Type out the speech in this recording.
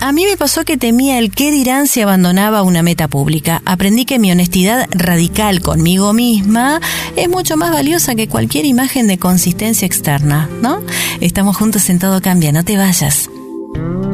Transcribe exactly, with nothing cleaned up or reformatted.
A mí me pasó que temía el qué dirán si abandonaba una meta pública. Aprendí que mi honestidad radical conmigo misma es mucho más valiosa que cualquier imagen de consistencia externa, ¿no? Estamos juntos en Todo Cambia, no te vayas.